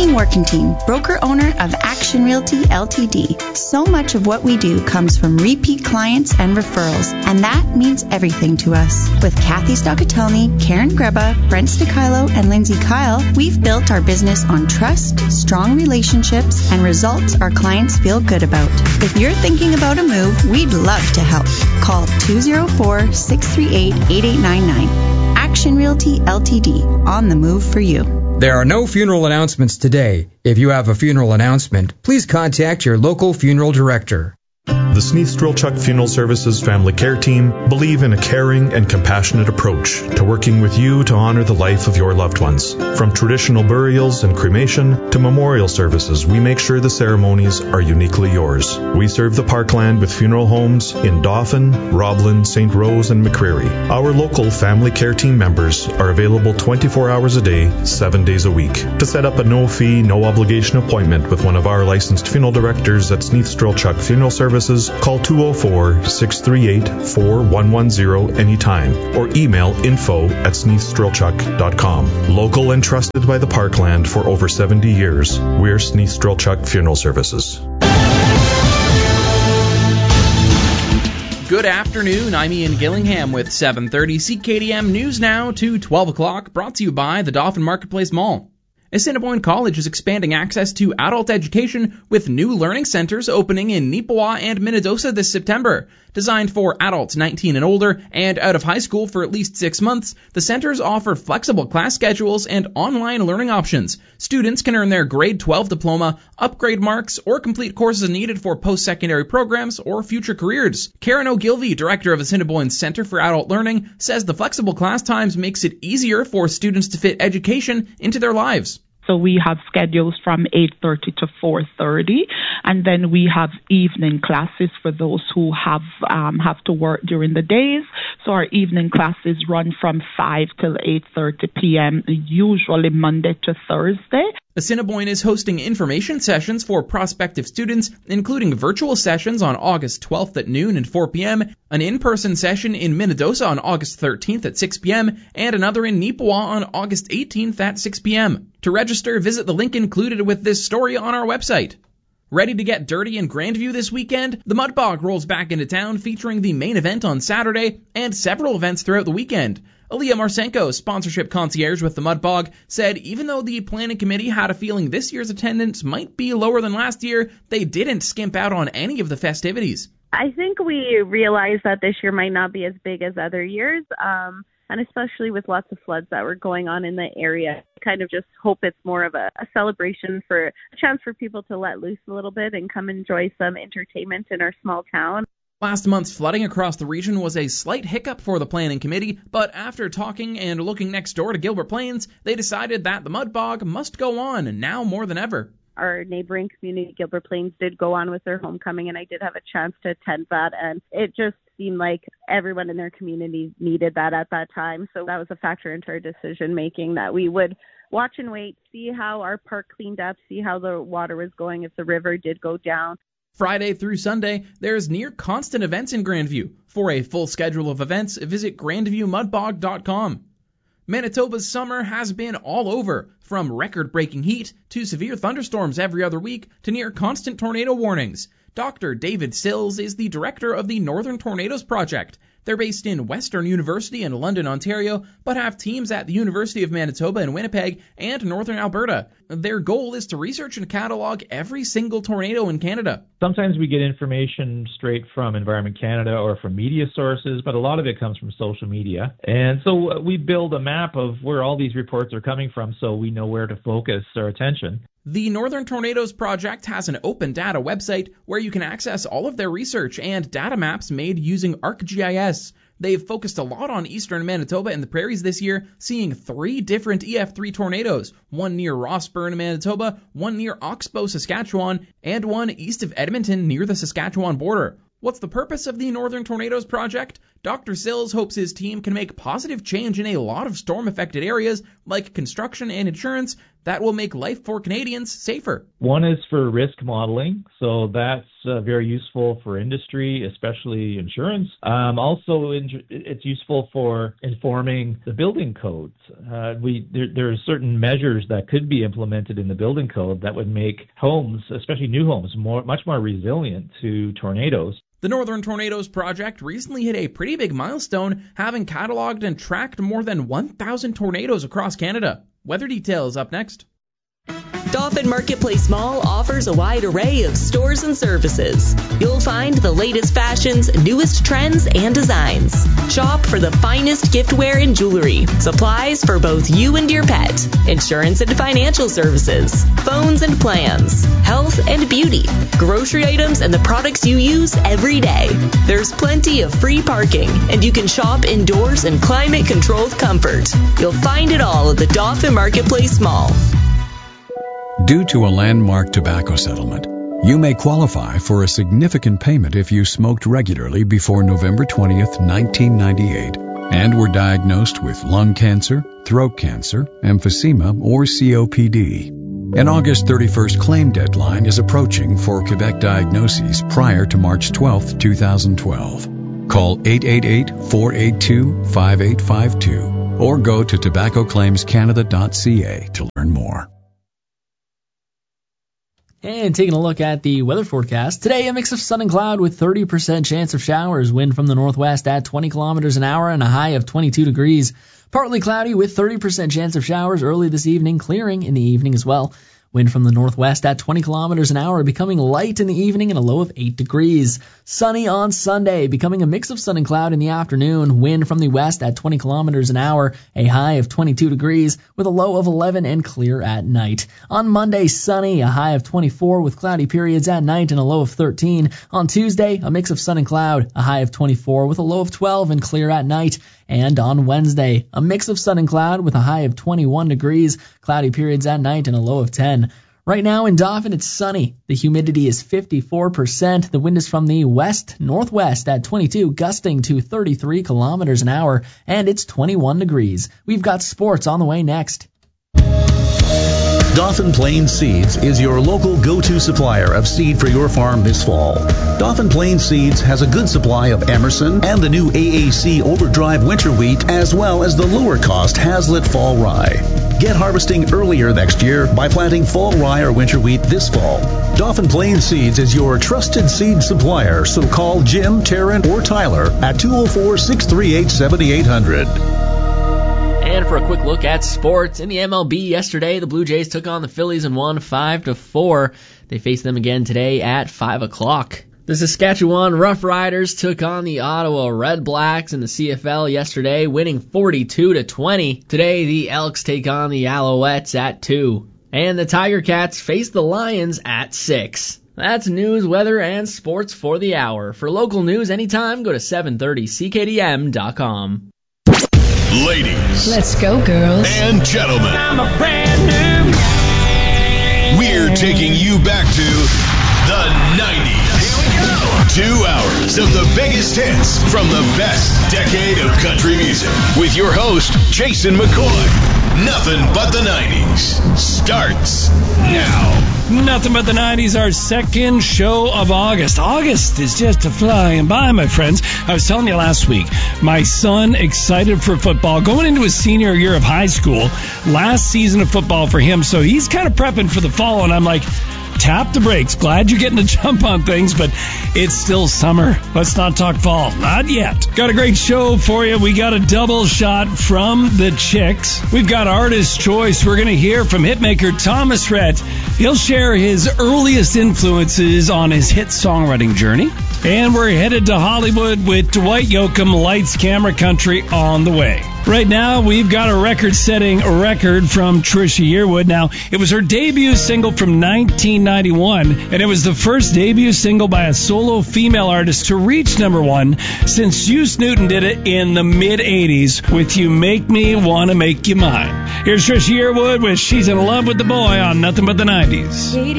Whitney Warkentine, broker-owner of Action Realty Ltd. So much of what we do comes from repeat clients and referrals, and that means everything to us. With Kathy Stockatelny, Karen Greba, Brent Sticilo, and Lindsay Kyle, we've built our business on trust, strong relationships, and results our clients feel good about. If you're thinking about a move, we'd love to help. Call 204-638-8899. Action Realty Ltd. On the move for you. There are no funeral announcements today. If you have a funeral announcement, please contact your local funeral director. The Sneath Strelchuk Funeral Services Family Care Team believe in a caring and compassionate approach to working with you to honor the life of your loved ones. From traditional burials and cremation to memorial services, we make sure the ceremonies are uniquely yours. We serve the Parkland with funeral homes in Dauphin, Roblin, St. Rose, and McCreary. Our local Family Care Team members are available 24 hours a day, 7 days a week. To set up a no-fee, no-obligation appointment with one of our licensed funeral directors at Sneath Strelchuk Funeral Services, call 204-638-4110 anytime or email info@sneathstrelchuk.com. Local and trusted by the Parkland for over 70 years, we're Sneath Strelchuk Funeral Services. Good afternoon, I'm Ian Gillingham with 730 CKDM News Now to 12 o'clock, brought to you by the Dauphin Marketplace Mall. Assiniboine College is expanding access to adult education with new learning centers opening in Neepawa and Minnedosa this September. Designed for adults 19 and older and out of high school for at least 6 months, the centers offer flexible class schedules and online learning options. Students can earn their grade 12 diploma, upgrade marks, or complete courses needed for post-secondary programs or future careers. Karen O'Gilvey, director of Assiniboine's Center for Adult Learning, says the flexible class times makes it easier for students to fit education into their lives. So we have schedules from 8:30 to 4:30, and then we have evening classes for those who have to work during the days. So our evening classes run from 5 till 8:30 p.m., usually Monday to Thursday. Assiniboine is hosting information sessions for prospective students, including virtual sessions on August 12th at noon and 4 p.m., an in-person session in Minnedosa on August 13th at 6 p.m., and another in Neepawa on August 18th at 6 p.m. To register, visit the link included with this story on our website. Ready to get dirty in Grandview this weekend? The Mud Bog rolls back into town, featuring the main event on Saturday and several events throughout the weekend. Aaliyah Marsenko, sponsorship concierge with the Mud Bog, said even though the planning committee had a feeling this year's attendance might be lower than last year, they didn't skimp out on any of the festivities. I think we realized that this year might not be as big as other years, and especially with lots of floods that were going on in the area. I kind of just hope it's more of a celebration, for a chance for people to let loose a little bit and come enjoy some entertainment in our small town. Last month's flooding across the region was a slight hiccup for the planning committee, but after talking and looking next door to Gilbert Plains, they decided that the Mud Bog must go on, now more than ever. Our neighboring community, Gilbert Plains, did go on with their homecoming, and I did have a chance to attend that, and it just seemed like everyone in their community needed that at that time. So that was a factor into our decision making, that we would watch and wait, see how our park cleaned up, see how the water was going, if the river did go down. Friday through Sunday, there's near constant events in Grandview. For a full schedule of events, visit grandviewmudbog.com. Manitoba's summer has been all over, from record-breaking heat to severe thunderstorms every other week to near-constant tornado warnings. Dr. David Sills is the director of the Northern Tornadoes Project. They're based in Western University in London, Ontario, but have teams at the University of Manitoba in Winnipeg and Northern Alberta. Their goal is to research and catalog every single tornado in Canada. Sometimes we get information straight from Environment Canada or from media sources, but a lot of it comes from social media. And so we build a map of where all these reports are coming from so we know where to focus our attention. The Northern Tornadoes Project has an open data website where you can access all of their research and data maps made using ArcGIS. They've focused a lot on eastern Manitoba and the prairies this year, seeing 3 different EF3 tornadoes, one near Rossburn, Manitoba, one near Oxbow, Saskatchewan, and one east of Edmonton near the Saskatchewan border. What's the purpose of the Northern Tornadoes Project? Dr. Sills hopes his team can make positive change in a lot of storm-affected areas like construction and insurance that will make life for Canadians safer. One is for risk modeling, so that's very useful for industry, especially insurance. Also, it's useful for informing the building codes. There are certain measures that could be implemented in the building code that would make homes, especially new homes, much more resilient to tornadoes. The Northern Tornadoes Project recently hit a pretty big milestone, having cataloged and tracked more than 1,000 tornadoes across Canada. Weather details up next. Dauphin Marketplace Mall offers a wide array of stores and services. You'll find the latest fashions, newest trends, and designs. Shop for the finest giftware and jewelry, supplies for both you and your pet, insurance and financial services, phones and plans, health and beauty, grocery items and the products you use every day. There's plenty of free parking, and you can shop indoors in climate-controlled comfort. You'll find it all at the Dauphin Marketplace Mall. Due to a landmark tobacco settlement, you may qualify for a significant payment if you smoked regularly before November 20th, 1998, and were diagnosed with lung cancer, throat cancer, emphysema, or COPD. An August 31st claim deadline is approaching for Quebec diagnoses prior to March 12th, 2012. Call 888-482-5852 or go to tobaccoclaimscanada.ca to learn more. And taking a look at the weather forecast. Today, a mix of sun and cloud with 30% chance of showers. Wind from the northwest at 20 kilometers an hour and a high of 22 degrees. Partly cloudy with 30% chance of showers early this evening, clearing in the evening as well. Wind from the northwest at 20 kilometers an hour, becoming light in the evening and a low of 8 degrees. Sunny on Sunday, becoming a mix of sun and cloud in the afternoon. Wind from the west at 20 kilometers an hour, a high of 22 degrees with a low of 11 and clear at night. On Monday, sunny, a high of 24 with cloudy periods at night and a low of 13. On Tuesday, a mix of sun and cloud, a high of 24 with a low of 12 and clear at night. And on Wednesday, a mix of sun and cloud with a high of 21 degrees, cloudy periods at night and a low of 10. Right now in Dauphin, it's sunny. The humidity is 54%. The wind is from the west-northwest at 22, gusting to 33 kilometers an hour, and it's 21 degrees. We've got sports on the way next. Dauphin Plains Seeds is your local go-to supplier of seed for your farm this fall. Dauphin Plains Seeds has a good supply of Emerson and the new AAC Overdrive winter wheat, as well as the lower-cost Hazlitt fall rye. Get harvesting earlier next year by planting fall rye or winter wheat this fall. Dauphin Plains Seeds is your trusted seed supplier, so call Jim, Taryn, or Tyler at 204-638-7800. And for a quick look at sports, in the MLB yesterday, the Blue Jays took on the Phillies and won 5-4. They face them again today at 5 o'clock. The Saskatchewan Roughriders took on the Ottawa Red Blacks in the CFL yesterday, winning 42-20. Today, the Elks take on the Alouettes at 2. And the Tiger Cats face the Lions at 6. That's news, weather, and sports for the hour. For local news anytime, go to 730ckdm.com. Ladies. Let's go, girls. And gentlemen. I'm a brand new man. We're taking you back to the 90s. Here we go. 2 hours of the biggest hits from the best decade of country music. With your host, Jason McCoy. Nothing But the 90s starts now. Nothing But the 90s, our second show of August. August is just flying by, my friends. I was telling you last week, my son excited for football, going into his senior year of high school, last season of football for him, so he's kind of prepping for the fall, and I'm like, tap the brakes. Glad you're getting a jump on things, but it's still summer. Let's not talk fall. Not yet. Got a great show for you. We got a double shot from the Chicks. We've got Artist Choice. We're going to hear from hitmaker Thomas Rhett. He'll share his earliest influences on his hit songwriting journey. And we're headed to Hollywood with Dwight Yoakam, Lights, Camera, Country on the way. Right now, we've got a record-setting record from Trisha Yearwood. Now, it was her debut single from 1991, and it was the first debut single by a solo female artist to reach number one since Juice Newton did it in the mid-'80s with You Make Me Wanna Make You Mine. Here's Trisha Yearwood with She's in Love with the Boy on Nothing But the 90s.